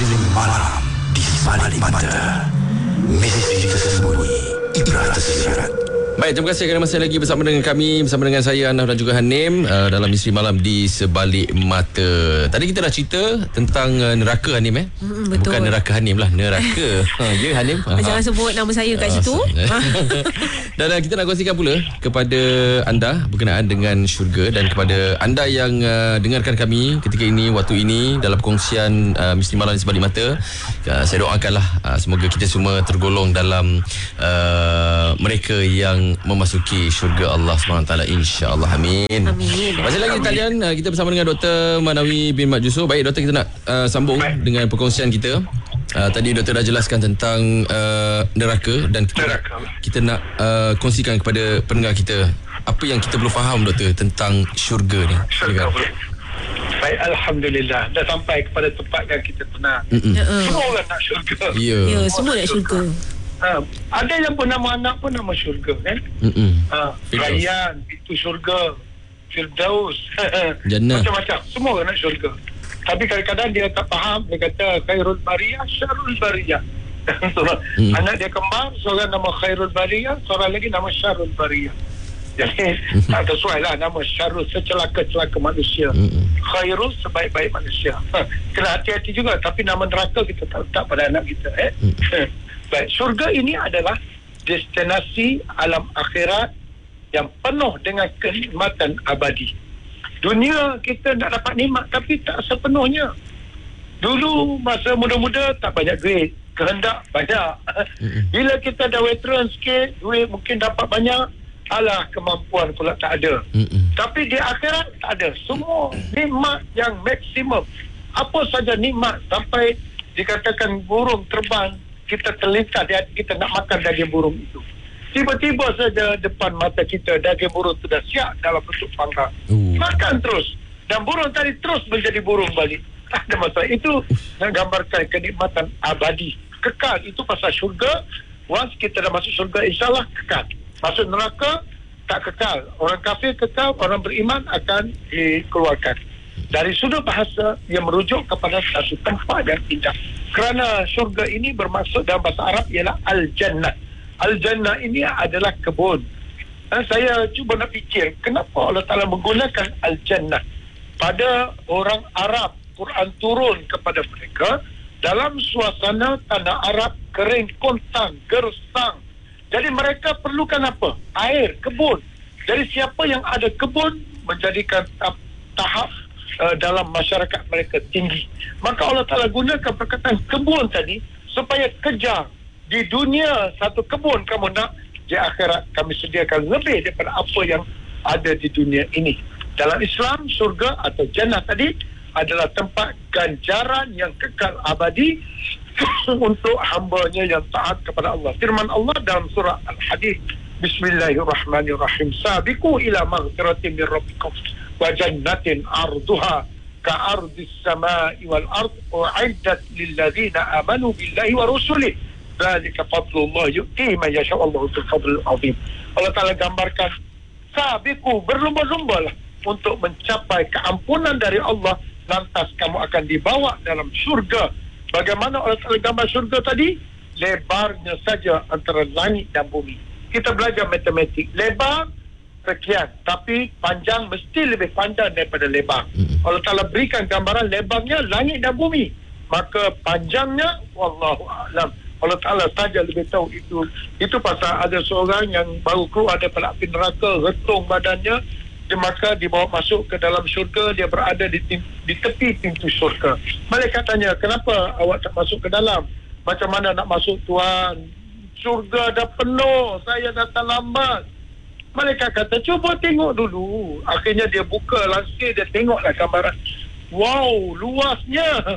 Misteri Malam di Balik Mata. Misteri tersembunyi, ibrah tersirat. Baik, terima kasih kerana masih lagi bersama dengan kami, bersama dengan saya Anaf dan juga Hanim dalam Misteri Malam di Sebalik Mata. Tadi kita dah cerita tentang neraka, Hanim Betul. Bukan neraka Hanim lah, neraka. Ya Hanim. Jangan sebut nama saya kat situ. Dan kita nak kongsikan pula kepada anda berkenaan dengan syurga, dan kepada anda yang dengarkan kami ketika ini, waktu ini dalam perkongsian Misteri Malam di Sebalik Mata. Saya doakanlah semoga kita semua tergolong dalam mereka yang memasuki syurga Allah SWT, insya-Allah. Amin. Amin. Masih lagi talian kita bersama dengan Dr. Manawi bin Mat Jusuf. Baik doktor, kita nak sambung dengan perkongsian kita. Tadi doktor dah jelaskan tentang neraka, dan kita nak kongsikan kepada pendengar kita apa yang kita perlu faham doktor tentang syurga ni. Syurga. Baik, Alhamdulillah dah sampai kepada tempat yang kita tenang. Semua orang nak syurga. Ya, semua nak syurga. Ada yang pun nama anak pun nama syurga kan. Rayyan itu syurga, Firdaus, Jannah, macam-macam. Semua orang nak syurga. Tapi kadang-kadang dia tak faham. Dia kata khairul bariyah, syarrul bariyah. Anak dia kembar, seorang nama khairul bariyah, seorang lagi nama syarrul bariyah. Jadi tak sesuai lah nama. Syarrul secelaka-celaka manusia, khairul sebaik-baik manusia. Kena hati-hati juga. Tapi nama neraka kita tak letak pada anak kita. Baik, syurga ini adalah destinasi alam akhirat yang penuh dengan kenikmatan abadi. Dunia kita nak dapat nikmat tapi tak sepenuhnya. Dulu masa muda-muda tak banyak duit, kehendak banyak. Bila kita dah veteran sikit, duit mungkin dapat banyak, alah kemampuan pula tak ada. Tapi di akhirat tak ada. Semua nikmat yang maksimum. Apa saja nikmat, sampai dikatakan burung terbang, kita terlintas di hati kita nak makan daging burung itu. Tiba-tiba saja depan mata kita daging burung sudah siap dalam bentuk panggang. Makan terus. Dan burung tadi terus menjadi burung balik. Tak ada masalah. Itu menggambarkan kenikmatan abadi. Kekal. Itu pasal syurga. Once kita dah masuk syurga, insyaAllah kekal. Masuk neraka, tak kekal. Orang kafir kekal, orang beriman akan dikeluarkan. Dari sudut bahasa, ia merujuk kepada satu tempat yang indah. Kerana syurga ini bermaksud dalam bahasa Arab ialah Al-Jannah. Al-Jannah ini adalah kebun. Saya cuba nak fikir, kenapa Allah Ta'ala menggunakan Al-Jannah? Pada orang Arab, Quran turun kepada mereka dalam suasana tanah Arab kering, kontang, gersang. Jadi mereka perlukan apa? Air, kebun. Jadi siapa yang ada kebun menjadikan tahap dalam masyarakat mereka tinggi. Maka Allah Ta'ala gunakan perkataan kebun tadi supaya kejar. Di dunia satu kebun kamu nak, di akhirat kami sediakan lebih daripada apa yang ada di dunia ini. Dalam Islam, surga atau jannah tadi adalah tempat ganjaran yang kekal abadi untuk hambanya yang taat kepada Allah. Firman Allah dalam surah Al-Hadid, Bismillahirrahmanirrahim. Sabiqu ila maghfiratin min rabbikum wa jannatin arduha ka'ardis samai wal ard u'iddat lil ladzina amanu billahi wa rusulihi dzalika fadlullah yu'ti man yasha Allahu dzul fadlil azim. Allah Ta'ala gambarkan sabiqu, berlumba-lumbalah untuk mencapai keampunan dari Allah, lantas kamu akan dibawa dalam syurga. Bagaimana Allah Ta'ala gambar syurga tadi? Lebarnya saja antara langit dan bumi. Kita belajar matematik, lebar sekian, tapi panjang mesti lebih panjang daripada lebar. Allah Ta'ala berikan gambaran lebarnya langit dan bumi, maka panjangnya wallahu a'lam, Allah Ta'ala saja lebih tahu itu. Itu pasal ada seorang yang baru keluar daripada api neraka, retung badannya, maka dibawa masuk ke dalam syurga. Dia berada di tepi pintu syurga. Malaikat tanya, kenapa awak tak masuk ke dalam? Macam mana nak masuk Tuhan? Syurga dah penuh, saya datang lambat. Malaikat kata, cuba tengok dulu. Akhirnya dia buka langsir, dia tengoklah gambaran. Wow, luasnya.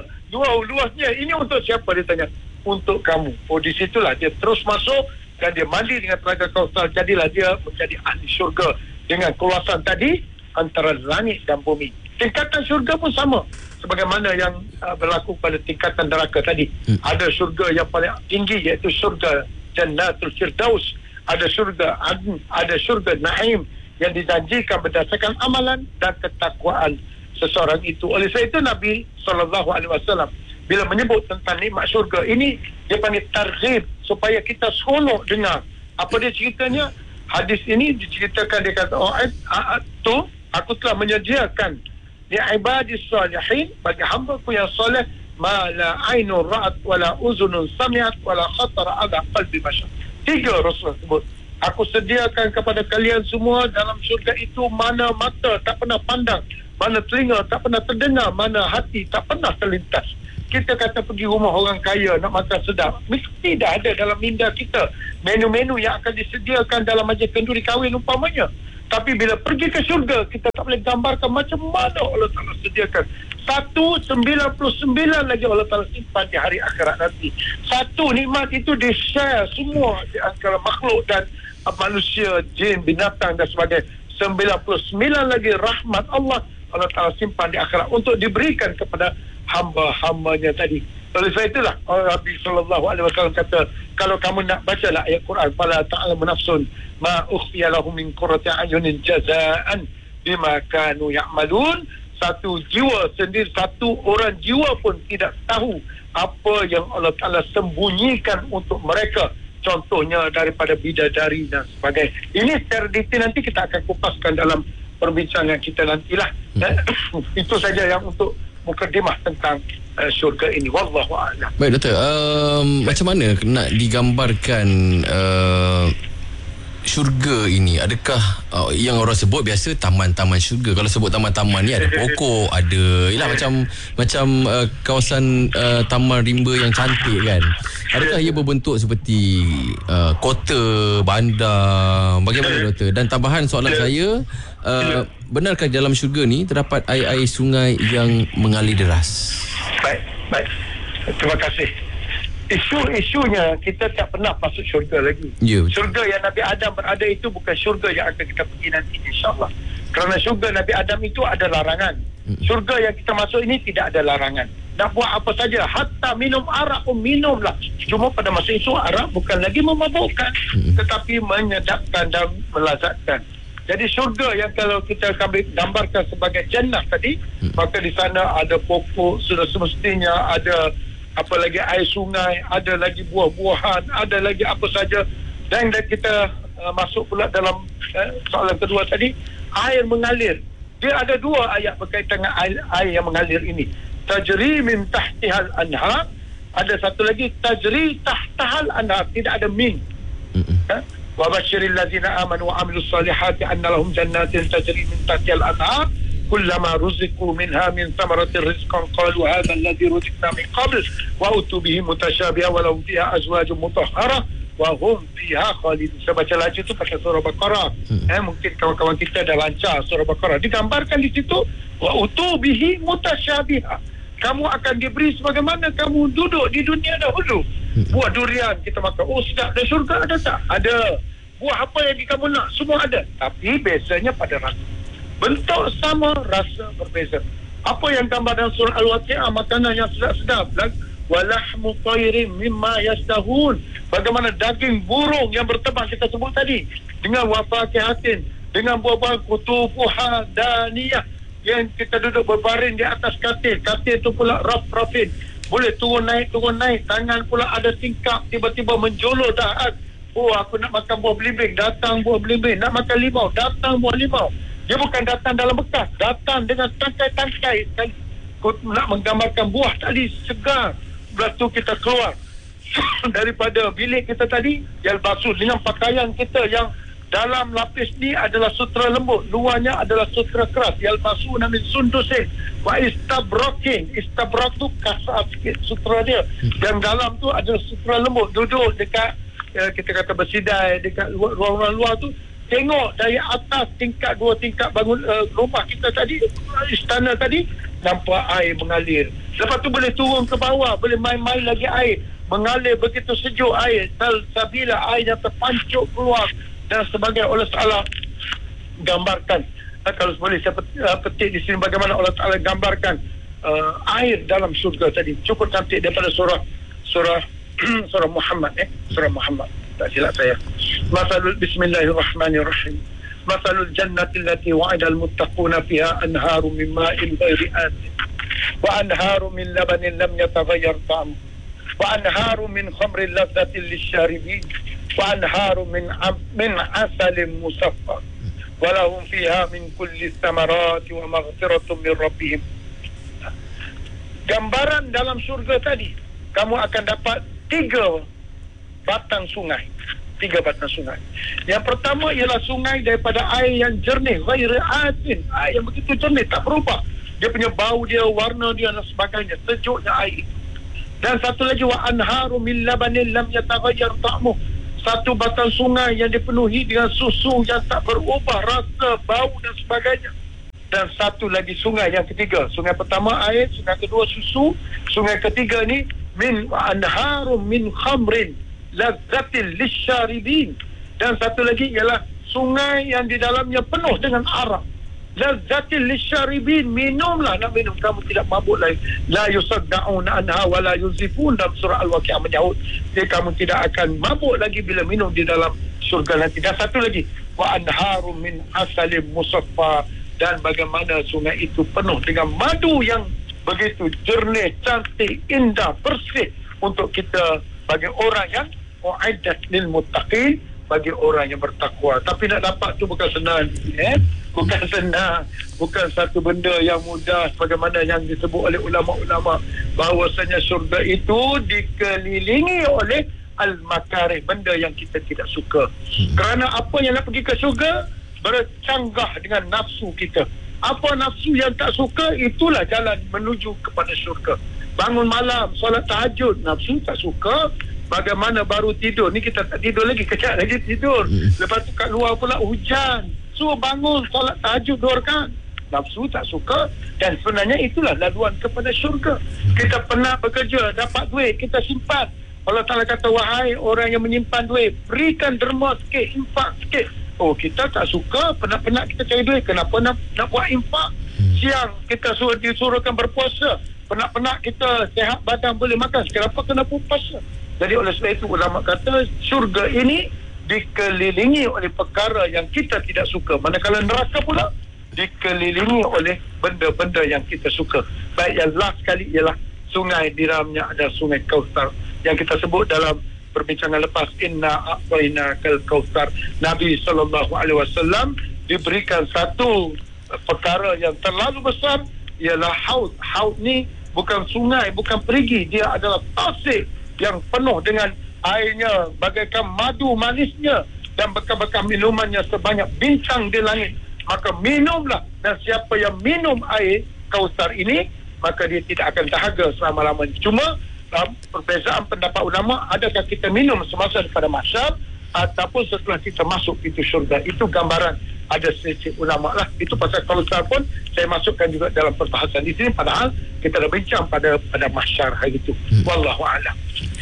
Ini untuk siapa? Dia tanya. Untuk kamu. Oh, di situlah dia terus masuk dan dia mandi dengan telaga Kausar. Jadilah dia menjadi ahli syurga dengan keluasan tadi antara langit dan bumi. Tingkatan syurga pun sama sebagaimana yang berlaku pada tingkatan neraka tadi. Ada syurga yang paling tinggi, iaitu syurga Jannatul Firdaus. Ada syurga Adn, ada syurga Naim yang dijanjikan berdasarkan amalan dan ketakwaan seseorang itu. Oleh sebab itu Nabi SAW bila menyebut tentang nikmat syurga ini, dia panggil targhib, supaya kita seronok dengar. Apa dia ceritanya? Hadis ini diceritakan, dia kata, aku telah menyediakan li ibadis salihin, bagi hamba-Ku yang soleh, ma la ainun ra'at wala uzunun sami'at wala khatara ala qalbi bashar. 3 Rasulullah sebut, aku sediakan kepada kalian semua dalam syurga itu mana mata tak pernah pandang, mana telinga tak pernah terdengar, mana hati tak pernah terlintas. Kita kata pergi rumah orang kaya nak makan sedap, mesti dah ada dalam minda kita menu-menu yang akan disediakan dalam majlis kenduri kahwin umpamanya. Tapi bila pergi ke syurga, kita tak boleh gambarkan macam mana Allah Ta'ala sediakan. 199 lagi Allah Ta'ala simpan di hari akhirat nanti. Satu nikmat itu di-share semua di antara makhluk dan manusia, jin, binatang dan sebagainya. 99 lagi rahmat Allah Ta'ala simpan di akhirat untuk diberikan kepada hamba-hambanya tadi. Oleh sebab itulah Nabi SAW kata, kalau kamu nak bacalah ayat Quran, fala ta'lamu nafsun ma ukhfiya lahum min qurrati a'yunin jazaan bima kanu ya'malun. Satu jiwa sendiri, satu orang jiwa pun tidak tahu apa yang Allah Ta'ala sembunyikan untuk mereka, contohnya daripada bidadari dan sebagainya. Ini secara detail nanti kita akan kupaskan dalam perbincangan kita nantilah. Itu saja yang untuk mukadimah tentang syurga ini. Wallahu a'lam. Baik Doktor, macam mana nak digambarkan syurga ini? Adakah yang orang sebut biasa taman-taman syurga? Kalau sebut taman-taman ni ada pokok, ada macam kawasan taman rimba yang cantik kan. Adakah ia berbentuk seperti kota, bandar? Bagaimana Doktor? Dan tambahan soalan saya, benarkah dalam syurga ni terdapat air-air sungai yang mengalir deras? Baik. Terima kasih. Isu-isunya kita tak pernah masuk syurga lagi. Syurga yang Nabi Adam berada itu bukan syurga yang akan kita pergi nanti, insyaAllah. Kerana syurga Nabi Adam itu ada larangan. Syurga yang kita masuk ini tidak ada larangan. Nak buat apa saja, hatta minum arak pun minumlah. Cuma pada masa itu arak bukan lagi memabukkan, tetapi menyedapkan dan melazatkan. Jadi syurga yang kalau kita gambarkan sebagai jannah tadi, maka di sana ada pokok sudah semestinya, ada apa lagi air sungai, ada lagi buah-buahan, ada lagi apa saja. Dan kita masuk pula dalam soalan kedua tadi, air mengalir. Dia ada 2 ayat berkaitan dengan air yang mengalir ini. Tajri min tahtihal anhar, ada satu lagi tajri tahtahal anhar, tidak ada min. Wa basyiril ladzina amanu wa amilus solihati anna lahum jannatin tajri min tahtihal anhar kullama ruziqu minha min thamaratir rizqan qalu hadha alladhi ruziqna min qabl wa utu bihi mutasyabiha wa lahum fiha azwajun mutahharah wa hum fiha khalidun. Saya baca laju tu pakai surah Baqarah. Mungkin kawan-kawan kita dah lancar surah Baqarah. Digambarkan di situ wa utu bihi mutasyabiha. Kamu akan diberi sebagaimana kamu duduk di dunia dahulu. Buah durian kita makan, sedap. Dan syurga ada tak? Ada. Buah apa yang kamu nak, semua ada. Tapi bezanya pada rasa. Bentuk sama, rasa berbeza. Apa yang gambar dalam surah Al-Waqi'ah, makanan yang sedap-sedap. Walahmu tayrin mimma yashtahun. Bagaimana daging burung yang berterbang kita sebut tadi, dengan wafaqihatin, dengan buah-buah kutubuha daniyah, yang kita duduk berbaring di atas katil. Katil tu pula raf-rafin, boleh turun naik. Tangan pula ada tingkap, tiba-tiba menjolol dahat. Aku nak makan buah belimbing, datang buah belimbing. Nak makan limau, datang buah limau. Dia bukan datang dalam bekas, datang dengan tangkai-tangkai. Nak menggambarkan buah tadi segar. Lepas tu kita keluar daripada bilik kita tadi, yalbasu, dengan pakaian kita yang dalam lapis ni adalah sutra lembut, luarnya adalah sutra keras. Yalbasu min sundusin wa istabrakin. Istabrak tu kasar sikit sutra dia. Yang dalam tu adalah sutra lembut. Duduk dekat kita kata bersidai dekat ruang-ruang luar tu, tengok dari atas tingkat 2 tingkat bangun rumah kita tadi, istana tadi, nampak air mengalir. Lepas tu boleh turun ke bawah, boleh main-main lagi air. Mengalir begitu sejuk air. Sabila air yang terpancuk keluar dan sebagainya. Allah Ta'ala gambarkan, kalau boleh saya petik di sini bagaimana Allah Ta'ala gambarkan air dalam syurga tadi. Cukup cantik daripada surah Muhammad. Surah Muhammad, tak silap saya. Bismillahirrahmanirrahim. Masalul jannati allati wa'ida al-muttaquna fiha anharu min ma'in ghairi asin wa anharu min labanin lam yataghayyar ta'amuhu wa anharu min khamrin ladzatin lisyaribin wa anharu min asalin musaffa wa lahum fiha min kulli thamarati wa maghfiratun min rabbihim. Gambaran dalam syurga tadi, kamu akan dapat 3 batang sungai. Yang pertama ialah sungai daripada air yang jernih, ghairi asin, air yang begitu jernih, tak berubah. Dia punya bau dia, warna dia dan sebagainya, sejuknya air itu. Dan satu lagi, wa anharu min labanin lam yataghayyar ta'amuhu, satu batang sungai yang dipenuhi dengan susu yang tak berubah rasa, bau dan sebagainya. Dan satu lagi sungai yang ketiga. Sungai pertama air, sungai kedua susu, sungai ketiga ni min wa anharu min khamrin lazzatil lisyaribin, dan satu lagi ialah sungai yang di dalamnya penuh dengan arak. Lazzatil lisyaribin, minumlah, nak minum kamu tidak mabuk lagi. La yusaddauna anha wa la yuzifun, dalam surah Al-Waqi'ah menyahut, kamu tidak akan mabuk lagi bila minum di dalam surga nanti. Dan satu lagi, wa anharu min asalim musaffa, dan bagaimana sungai itu penuh dengan madu yang begitu jernih, cantik, indah, bersih untuk kita, bagi orang yang u'iddat lil muttaqin, bagi orang yang bertakwa. Tapi nak dapat tu bukan senang, bukan senang, bukan satu benda yang mudah, sebagaimana yang disebut oleh ulama-ulama bahawasanya syurga itu dikelilingi oleh al-makarih, benda yang kita tidak suka. Kerana apa yang nak pergi ke syurga bercanggah dengan nafsu kita. Apa nafsu yang tak suka, itulah jalan menuju kepada syurga. Bangun malam, solat tahajud, nafsu tak suka. Bagaimana baru tidur, ni kita tak tidur lagi, kejap lagi tidur. Lepas tu kat luar pula hujan, suruh bangun, solat tahajud 2 rakaat. Nafsu tak suka. Dan sebenarnya itulah laluan kepada syurga. Kita pernah bekerja, dapat duit, kita simpan. Allah Ta'ala kata, wahai orang yang menyimpan duit, berikan derma sikit, infak sikit. Oh, kita tak suka, penat-penat kita cari duit, kenapa nak buat infak? Siang kita disuruhkan berpuasa, penat-penat kita sihat badan boleh makan, kenapa kena puasa? Jadi oleh sebab itu ulama kata syurga ini dikelilingi oleh perkara yang kita tidak suka, manakala neraka pula dikelilingi oleh benda-benda yang kita suka. Baik, yang last sekali ialah sungai, di dalamnya ada sungai Kautsar yang kita sebut dalam perbincangan lepas, inna a'tainakal kautsar. Nabi SAW diberikan satu perkara yang terlalu besar, ialah haud. Haud ni bukan sungai, bukan perigi, dia adalah tasik yang penuh dengan airnya bagaikan madu manisnya, dan bekas-bekas minumannya sebanyak bintang di langit. Maka minumlah, dan siapa yang minum air Kautsar ini, maka dia tidak akan dahaga selama-lamanya. Cuma perbezaan pendapat ulama, adakah kita minum semasa pada mahsyar ataupun setelah kita masuk itu syurga. Itu gambaran, ada sedikit ulama lah. Itu pasal Kautsar pun saya masukkan juga dalam perbahasan di sini, padahal kita dah bincang pada mahsyar hari itu. Wallahu a'lam.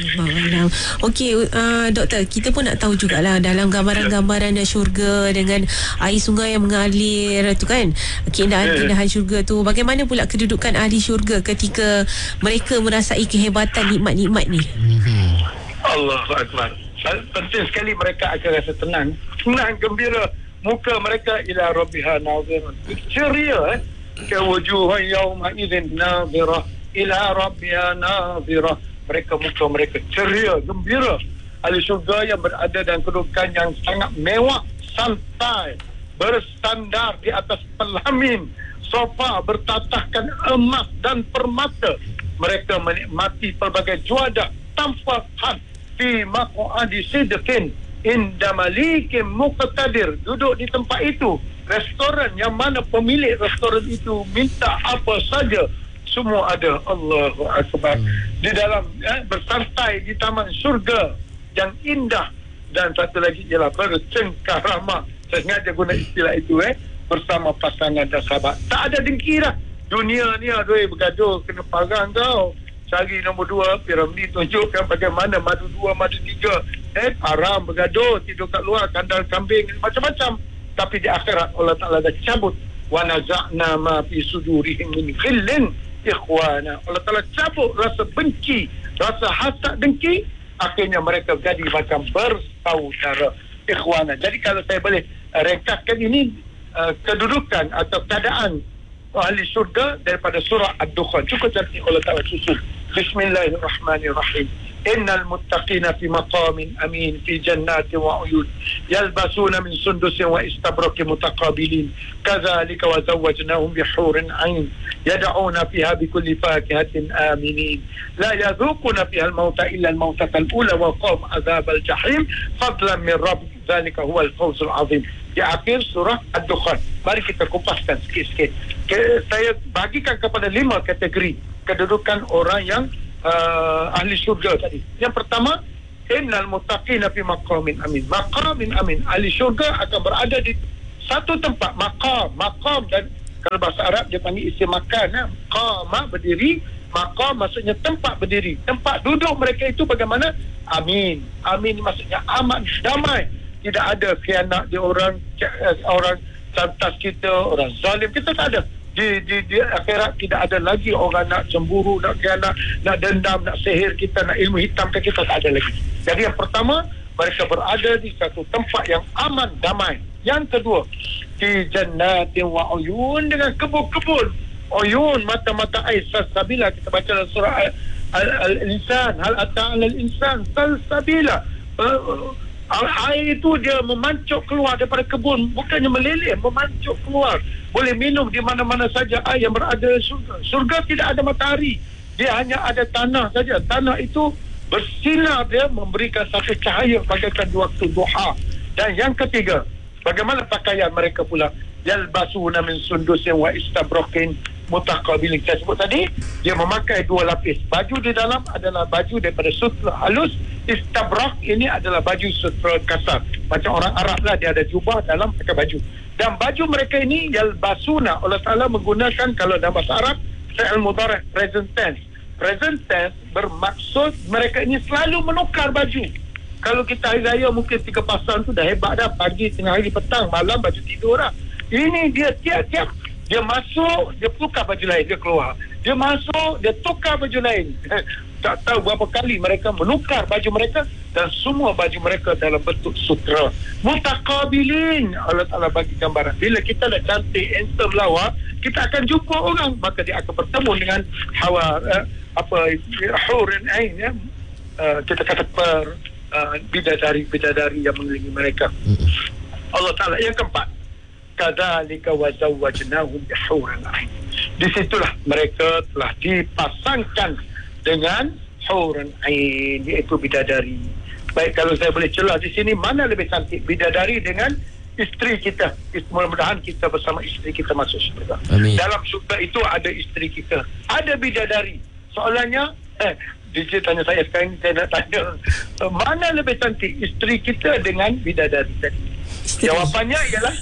Okey, doktor, kita pun nak tahu jugalah dalam gambaran-gambaran syurga dengan air sungai yang mengalir tu kan, keindahan syurga tu, bagaimana pula kedudukan ahli syurga ketika mereka merasai kehebatan nikmat-nikmat ni? Allahu akbar. Penting sekali mereka akan rasa tenang, gembira. Muka mereka ila rabbiha nazirun, ceria, ke wujuhun yawma idzin nazirah ila rabbiha nazirah. Muka mereka ceria, gembira. Ahli syurga yang berada dalam kedudukan yang sangat mewah, santai, bersandar di atas pelamin sofa bertatahkan emas dan permata. Mereka menikmati pelbagai juadah tanpa had fi maq'adi sidqin inda malikin muqtadir. Duduk di tempat itu, restoran yang mana pemilik restoran itu minta apa saja, semua ada. Allahu akbar. Di dalam bersantai di taman syurga yang indah. Dan satu lagi ialah bercengkarama. Saya sengaja guna istilah itu, bersama pasangan dan sahabat. Tak ada dengki dah. Dunia ni aduh bergaduh, kena parang kau. Cari nombor 2, Piramli tunjukkan bagaimana madu 2, madu 3. Haram bergaduh, tidur kat luar, kandal kambing, macam-macam. Tapi di akhirat Allah Ta'ala dah cabut. Wa naza'na ma fi sudurihim min ghillin ikhwana. Allah Ta'ala cabut rasa benci, rasa hasad, dengki. Akhirnya mereka jadi macam bersaudara, ikhwana. Jadi kalau saya boleh ringkaskan ini, kedudukan atau keadaan ahli syurga daripada surah Ad-Dukhan. Cukup cantik Allah Ta'ala susun. Bismillahirrahmanirrahim. Innal muttaqina fi maqamin amin fi jannatin wa uyun yalbasuna min sundusin wa istabrakin mutaqabilin kadzalika wa zawwajnahum bihurin 'ain yad'una fiha bikulli fakihatin aminin la yadhuquna fiha al-mauta illa al-mautata al-ula wa qam azab al-jahim fadlan min rabbik dzalika huwa al-fawz al-'azim. Di akhir surah Ad-Dukhan. Mari kita kupaskan sikit-sikit. Saya bagikan kepada 5 kategori kedudukan orang yang ahli syurga tadi. Yang pertama, innal muttaqina fi maqamin amin. Maqamin amin. Ahli syurga akan berada di satu tempat. Maqam dan kalau bahasa Arab dia panggil isim makan. Qama berdiri, maqam maksudnya tempat berdiri. Tempat duduk mereka itu bagaimana? Amin. Amin maksudnya aman, damai. Tidak ada khianat di orang cantas kita, orang zalim kita tak ada. Di akhirat tidak ada lagi orang nak cemburu, nak khianat, nak dendam, nak sihir kita, nak ilmu hitam ke kita, tak ada lagi. Jadi yang pertama, mereka berada di satu tempat yang aman, damai. Yang kedua, di jannatin wa uyun, dengan kebun-kebun. Uyun, mata-mata air, salsabila. Kita baca dalam surah Al-Insan, hal ata'ala al-insan salsabila. Air itu dia memancuk keluar daripada kebun, bukannya meleleh, memancuk keluar. Boleh minum di mana-mana saja air yang berada di surga. Surga tidak ada matahari, dia hanya ada tanah saja. Tanah itu bersinar, dia memberikan satu cahaya bagaikan di waktu duha. Dan yang ketiga, bagaimana pakaian mereka pula? Yalbasuna min sundusin wa istabrakin mutaqabilin. Saya sebut tadi, dia memakai 2 lapis. Baju di dalam adalah baju daripada sutra halus. Istabrak ini adalah baju sutra kasar. Macam orang Arab lah, dia ada jubah, dalam pakai baju. Dan baju mereka ini yalbasuna, Allah Ta'ala menggunakan kalau dalam bahasa Arab fi'il mudhari' present tense. Present tense bermaksud mereka ini selalu menukar baju. Kalau kita hari raya mungkin 3 pasang tu dah hebat dah, pagi, tengah hari, petang, malam baju tidur dah. Ini dia tiap-tiap dia masuk, dia tukar baju lain, dia keluar. Dia masuk, dia tukar baju lain. Tak tahu berapa kali mereka menukar baju mereka, dan semua baju mereka dalam bentuk sutra. Mutaqabilin, Allah Ta'ala bagi gambaran. Bila kita dah cantik, handsome, lawa, kita akan jumpa orang, maka dia akan bertemu dengan hurin ain, ya. Kita kata bidadari yang mengelilingi mereka. Allah Ta'ala. Yang keempat, kadzalika wa zawwajnahum bihurin ain. Di situlah mereka telah dipasangkan dengan hurin ain, iaitu bidadari. Baik, kalau saya boleh celah di sini, mana lebih cantik, bidadari dengan isteri kita? Mudah-mudahan kita bersama isteri kita masuk syurga. Dalam syurga itu ada isteri kita, ada bidadari. Soalannya, DJ tanya saya sekarang, saya nak tanya, mana lebih cantik, isteri kita dengan bidadari tadi? Jawapannya ialah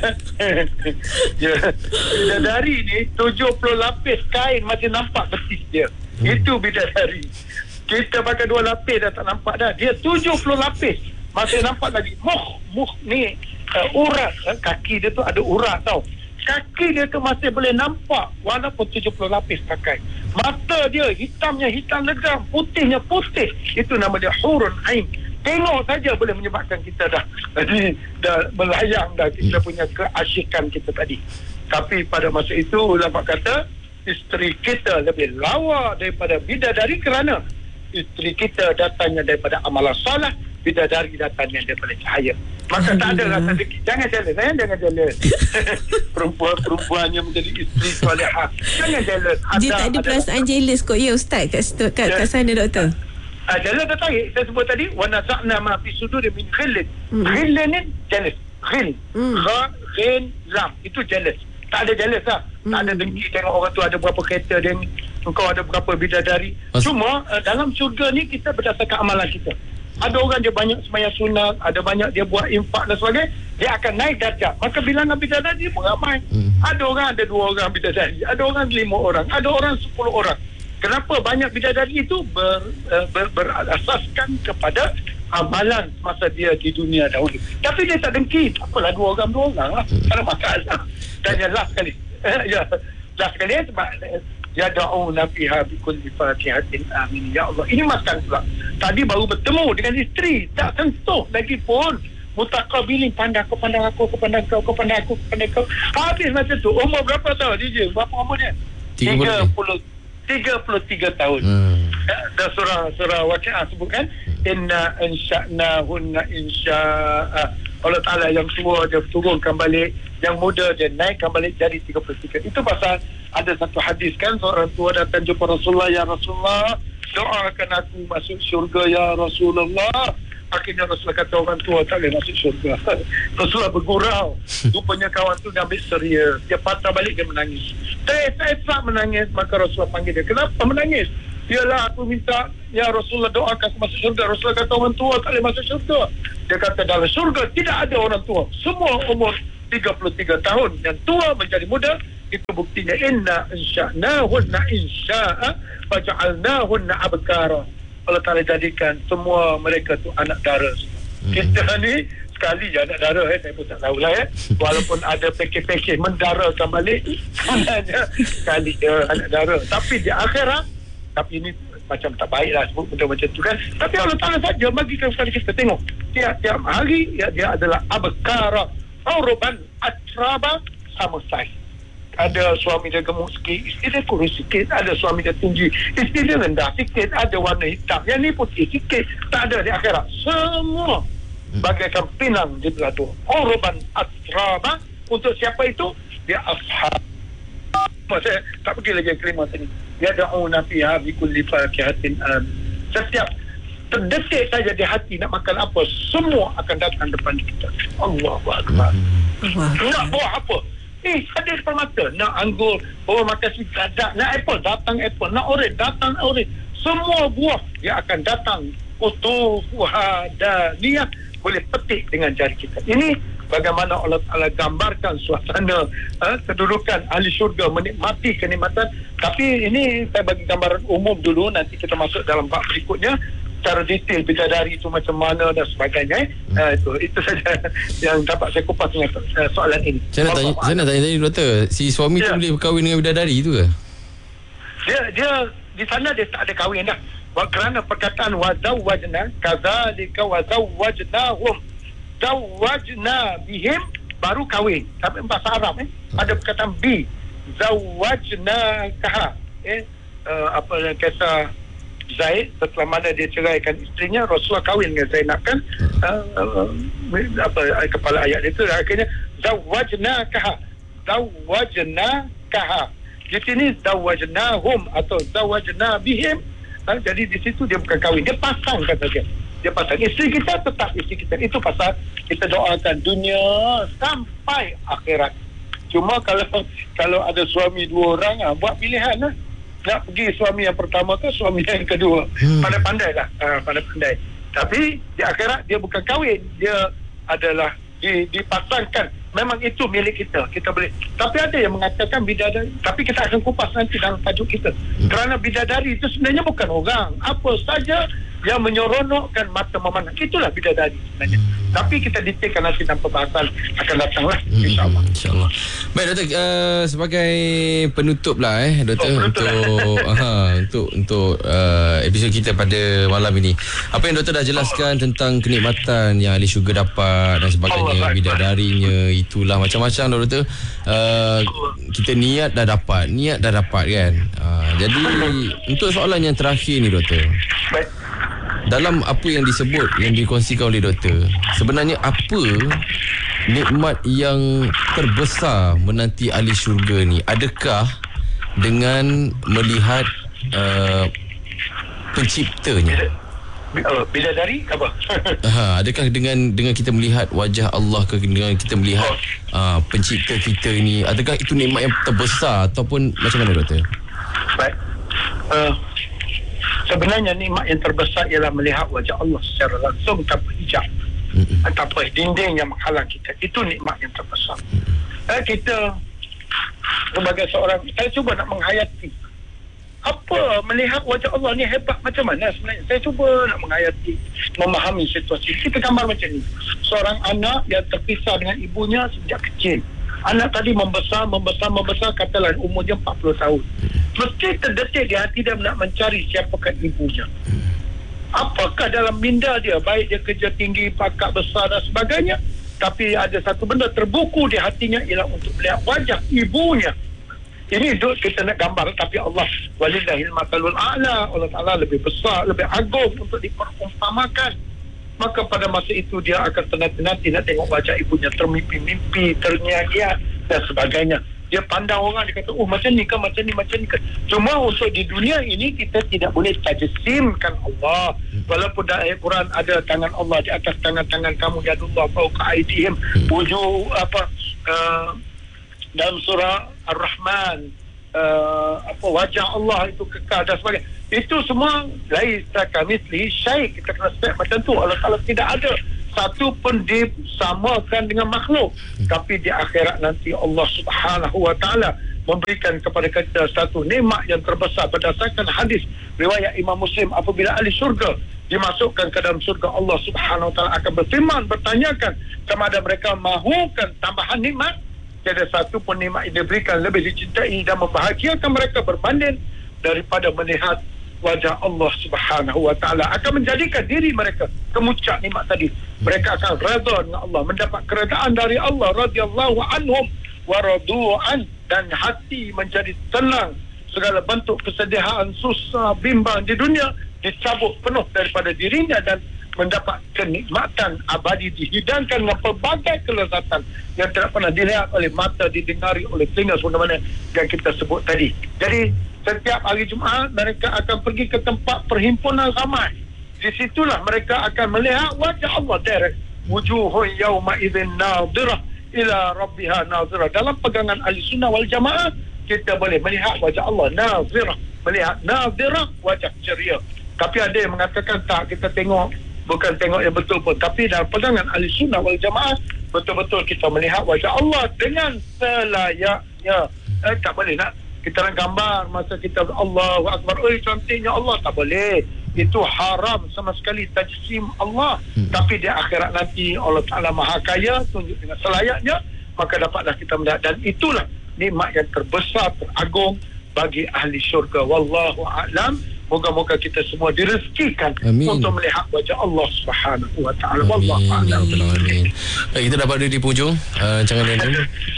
bidadari ni 70 lapis kain masih nampak betis dia. Itu bidadari. Kita pakai 2 lapis dah tak nampak dah. Dia 70 lapis masih nampak lagi. Muh ni urat, kaki dia tu ada urat tau. Kaki dia tu masih boleh nampak walaupun 70 lapis pakai. Mata dia hitamnya hitam legam, putihnya putih. Itu nama dia hurun ain. Tengok saja boleh menyebabkan kita dah melayang dah kita punya keasyikan kita tadi. Tapi pada masa itu ulama kata isteri kita lebih lawa daripada bidadari kerana isteri kita datangnya daripada amalan soleh, bidadari datangnya daripada cahaya. Maka tak ada rasa dengki. Jangan jealous, jangan jealous. Perempuannya menjadi isteri solehah. Jangan jealous. Dia tak ada perasaan jealous kot ya Ustaz kat sana doktor. Jealous dah tarik. Saya sebut tadi, wa naza'na ma fi sudurin min ghillin. Ghillin ni jealous. Ghill. Ghin lam. Itu jealous. Tak ada jealous lah. Tak ada dengki tengok orang tu ada berapa kereta dia, engkau ada berapa bidadari. Cuma dalam syurga ni kita berdasarkan amalan kita. Ada orang dia banyak sembahyang sunat, ada banyak dia buat infak dan sebagainya, dia akan naik darjah. Maka bilangan bidadari dia pun ramai. Ada orang ada 2 orang bidadari, ada orang 5 orang, ada orang 10 orang. Kenapa banyak bidadari itu berasaskan kepada amalan masa dia di dunia dahulu. Tapi dia tak dengki. Apalah 2 orang lah. Tak ada masalah. Dan yang last sekali. Last sekali sebab yad'una fiha bikulli fakihatin amin. Ya Allah. Ini maskan pula. Tadi baru bertemu dengan isteri. Tak sentuh lagi pun Mutaqabilin, pandang aku, pandang aku. Habis macam tu. Umur berapa tahun DJ? Berapa umur dia? 33 tahun. Dan surah Waqi'ah sebut kan, inna insya'nahunna insya'a. Allah Ta'ala yang tua dia turunkan balik, yang muda dia naikkan balik jadi 33. Itu pasal ada satu hadis kan, seorang tua datang jumpa Rasulullah, ya Rasulullah, doakan aku masuk syurga ya Rasulullah. Akhirnya Rasulullah kata orang tua tak boleh masuk syurga. Rasulullah bergurau. Rupanya kawan tu dia ambil serius. Dia patah balik, dia menangis. Saya menangis. Maka Rasulullah panggil dia. Kenapa menangis? Yalah, aku minta, ya Rasulullah doakan aku masuk syurga. Rasulullah kata orang tua tak boleh masuk syurga. Dia kata dalam syurga tidak ada orang tua. Semua umur 33 tahun. Yang tua menjadi muda. Itu buktinya. Inna insya'nahunna insya'a faja'alnahunna abkara. Allah Ta'ala jadikan semua mereka tu anak dara. Kita ni sekali je anak dara, saya pun tak tahulah walaupun ada pakej-pakej mendarakan balik, sebenarnya sekali je anak dara. Tapi di akhirat, tapi ini macam tak baik lah sebut benda macam tu kan, tapi Allah Ta'ala saja bagikan kepada kita. Tengok tiap-tiap hari dia adalah abkara, auruban, atraba, sama saiz. Ada suami dia gemuk sikit, isteri dia kurus sikit. Ada suami dia tinggi, isteri dia rendah sikit. Ada warna hitam, yang ni putih sikit. Tak ada di akhirat. Semua bagaikan pinang di belatung. Urban atraba. Untuk siapa itu? Dia ashab. Saya tak pergi lagi yang kelima tadi. Yada'una fiha bikulli fakihatin amin. Setiap terdetik saja di hati nak makan apa, semua akan datang depan kita. Allahu Akbar. Nak buat apa? Ada depan mata. Nak anggur, makan si gadak. Nak apple, datang apple. Nak orange, datang orange. Semua buah yang akan datang. Qutufuha daniyah. Boleh petik dengan jari kita. Ini bagaimana Allah Ta'ala gambarkan suasana kedudukan ahli syurga menikmati kenikmatan. Tapi ini saya bagi gambaran umum dulu. Nanti kita masuk dalam bab berikutnya. Secara detail bidadari itu macam mana dan sebagainya. Itu saja yang dapat saya kupas dengan soalan ini. Saya nak tanya tadi doktor, si suami tu boleh berkahwin dengan bidadari tu ke? Dia di sana dia tak ada kahwin dah. Kerana perkataan wazawwajna kadzalika wazawwajnahum. Zawwajna bihim baru kahwin. Tapi bahasa Arab ada perkataan bi. Zawwajna kaha. Kisah Zaid setelah mana dia ceraikan isterinya, Rasulullah kahwin dengan Zainab kan, kepala ayat itu akhirnya zawwajnakaha. Di sini zawwajnahum atau zawwajna bihim. Jadi di situ dia bukan kahwin, dia pasangkan saja. Dia pasang isteri kita, tetap isteri kita. Itu pasal kita doakan dunia sampai akhirat. Cuma kalau ada suami dua orang, buat pilihan lah. Nak pergi suami yang pertama ke suami yang kedua. Pandai-pandai lah. Pandai-pandai. Tapi di akhirat dia bukan kahwin. Dia adalah dipasangkan. Memang itu milik kita. Kita boleh. Tapi ada yang mengatakan bidadari. Tapi kita akan kupas nanti dalam tajuk kita. Kerana bidadari itu sebenarnya bukan orang. Apa saja yang menyeronokkan mata memandang, itulah bidadari sebenarnya. Tapi kita detailkan nanti dalam pembahasan akan datanglah, insyaAllah. InsyaAllah. Baik doktor, sebagai penutup lah doktor, untuk episod kita pada malam ini, apa yang doktor dah jelaskan tentang kenikmatan yang ahli syurga dapat dan sebagainya, bidadarinya, itulah macam-macam doktor. Kita niat dah dapat kan. Jadi untuk soalan yang terakhir ni doktor, Baik. dalam apa yang disebut, yang dikongsikan oleh doktor, sebenarnya apa nikmat yang terbesar menanti ahli syurga ni? Adakah dengan melihat penciptanya? Bidadari apa? Adakah dengan kita melihat wajah Allah ke, dengan kita melihat pencipta kita ini, adakah itu nikmat yang terbesar ataupun macam mana doktor? Baik. Sebenarnya nikmat yang terbesar ialah melihat wajah Allah secara langsung tanpa hijab, tanpa dinding yang menghalang kita. Itu nikmat yang terbesar. Kita sebagai seorang, saya cuba nak menghayati apa melihat wajah Allah ni hebat macam mana sebenarnya. Saya cuba nak menghayati, memahami situasi. Kita gambar macam ni. Seorang anak yang terpisah dengan ibunya sejak kecil. Anak tadi membesar, katalah umurnya 40 tahun. Mesti terdetik di hati dia nak mencari siapakah ibunya. Apakah dalam minda dia, baik dia kerja tinggi, pangkat besar dan sebagainya, tapi ada satu benda terbuku di hatinya, ialah untuk melihat wajah ibunya. Ini kita nak gambar, tapi Allah walillahil matalul a'la, Allah Ta'ala lebih besar, lebih agung untuk diperumpamakan. Maka pada masa itu dia akan tenat-tenati nak tengok wajah ibunya, termimpi-mimpi, terngiang-ngiang dan sebagainya. Dia pandang orang, dia kata, macam ni kan, macam ni kan. Cuma untuk di dunia ini kita tidak boleh tajsimkan Allah. Walaupun dalam ayat Quran ada tangan Allah di atas tangan-tangan kamu, yadullah fawqa aydihim, dalam surah Ar-Rahman, wajah Allah itu kekal dan sebagainya. Itu semua laisa kamitslihi syai', kita kena step macam tu. Allah Ta'ala tidak ada satu pun disamakan dengan makhluk. Tapi di akhirat nanti Allah Subhanahu wa Ta'ala memberikan kepada kita satu nikmat yang terbesar berdasarkan hadis riwayat Imam Muslim. Apabila ahli syurga dimasukkan ke dalam syurga, Allah Subhanahu wa Ta'ala akan berfirman, bertanyakan sama ada mereka mahukan tambahan nikmat. Tiada satu pun nikmat yang diberikan lebih dicintai dan membahagiakan mereka berbanding daripada melihat wajah Allah Subhanahu wa Ta'ala. Akan menjadikan diri mereka kemuncak nikmat tadi. Mereka akan redha dengan Allah, mendapat keredaan dari Allah, radhiyallahu anhum wa radu'an, dan hati menjadi tenang. Segala bentuk kesedihan, susah, bimbang di dunia dicabut penuh daripada dirinya, dan mendapat kenikmatan abadi, dihidangkan dengan pelbagai kelezatan yang tidak pernah dilihat oleh mata, didengari oleh telinga, sebagaimana yang kita sebut tadi. Jadi setiap hari Jumaat mereka akan pergi ke tempat perhimpunan ramai. Di situlah mereka akan melihat wajah Allah direct. Wujuhun yawma idzin nadhirah ila rabbiha nadhirah. Dalam pegangan ahli sunnah wal jamaah, kita boleh melihat wajah Allah nadhirah, melihat nadhirah, wajah ceria. Tapi ada yang mengatakan tak, kita tengok, bukan tengok yang betul pun. Tapi dalam pegangan ahli sunnah wal jamaah, betul-betul kita melihat wajah Allah dengan selayaknya. Tak boleh nak kita nak gambar masa kita Allahu Akbar, cantiknya Allah, tak boleh. Itu haram sama sekali tajsim Allah. Tapi di akhirat nanti Allah Ta'ala Maha Kaya, tunjuk dengan selayaknya, maka dapatlah kita melihat. Dan itulah nikmat yang terbesar, teragung bagi ahli syurga. Wallahu a'lam. Moga-moga kita semua direzekikan untuk melihat wajah Allah Subhanahu wa Ta'ala. Wallahu a'lam. Baik, kita dah berada di hujung rancangan ini.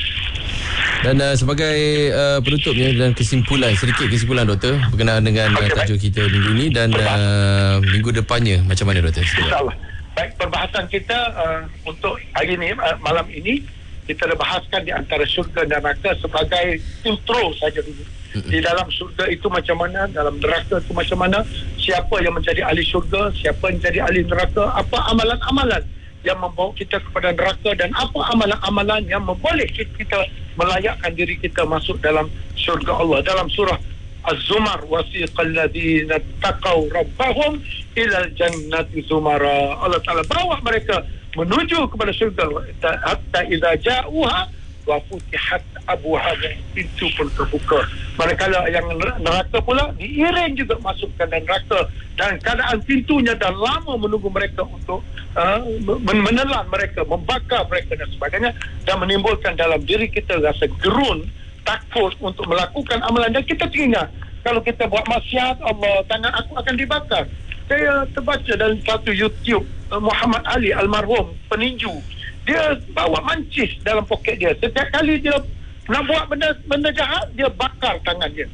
Dan sebagai penutupnya dan sedikit kesimpulan doktor berkenaan dengan tajuk kita minggu ini dan minggu depannya macam mana doktor? InsyaAllah. Baik, perbahasan kita untuk hari ini, malam ini, kita dah bahaskan di antara syurga dan neraka sebagai intro saja dulu. Di dalam syurga itu macam mana, dalam neraka itu macam mana, siapa yang menjadi ahli syurga, siapa yang menjadi ahli neraka, apa amalan-amalan yang membawa kita kepada neraka, dan apa amalan-amalan yang memboleh kita melayakkan diri kita masuk dalam syurga Allah. Dalam surah Az-Zumar, wasiqal ladzina taqaw rabbahum ilal jannati zumara. Allah Ta'ala bawa mereka menuju kepada syurga, hatta idza ja'uha wa futihat abwaha, pintu pun terbuka. Manakala yang neraka pula diiring juga masukkan dan neraka, dan keadaan pintunya dah lama menunggu mereka untuk menelan mereka, membakar mereka dan sebagainya, dan menimbulkan dalam diri kita rasa gerun, takut untuk melakukan amalan. Dan kita teringat, kalau kita buat maksiat, Allah, tangan aku akan dibakar. Saya terbaca dalam satu YouTube, Muhammad Ali almarhum peninju, dia bawa mancis dalam poket dia. Setiap kali dia nak buat benda jahat, dia bakar tangan dia.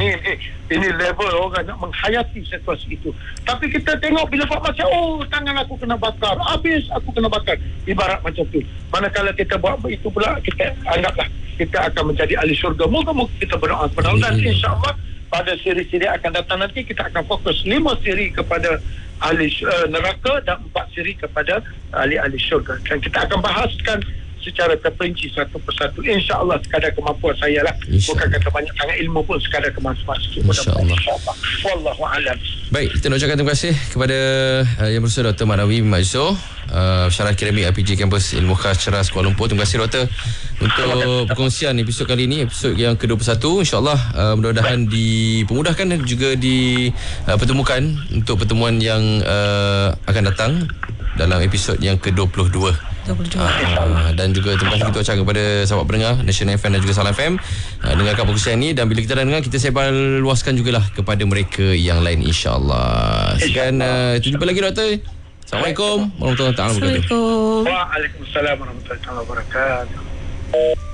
Ini level orang nak menghayati situasi itu. Tapi kita tengok bila buat macam, tangan aku kena bakar, habis aku kena bakar. Ibarat macam tu. Manakala kita buat itu pula, kita anggaplah kita akan menjadi ahli syurga. Moga-moga kita berdoa kepada Allah, dan insya-Allah pada siri-siri akan datang nanti kita akan fokus 5 siri kepada ahli neraka dan 4 siri kepada ahli-ahli syurga. Dan kita akan bahaskan secara terperinci satu persatu, insya-Allah sekadar kemampuan saya lah. Bukan kata banyak sangat ilmu pun, sekadar kemampuan sikit. Insya-Allah. Wallahu a'lam. Baik, kita nak ucapkan terima kasih kepada Yang Bersama Dr. Manawi Mat Yusof, Syarah Akademik RPG Kampus Ilmu Khas Ceras Kuala Lumpur. Terima kasih doktor untuk perkongsian episod kali ini, episod yang ke-21. InsyaAllah mudah-mudahan dipermudahkan dan juga dipertemukan untuk pertemuan yang akan datang dalam episod yang ke-22. Syurga berjuang. Dan juga terima kasih kita ucapkan kepada sahabat pendengar National FM dan juga Salam FM dengarkan perkongsian ni, dan bila kita dah dengar, kita sebar luaskan jugalah kepada mereka yang lain, insyaAllah. Sekian, jumpa lagi doktor. Assalamualaikum warahmatullahi wabarakatuh. Assalamualaikum. Waalaikumsalam warahmatullahi wabarakatuh.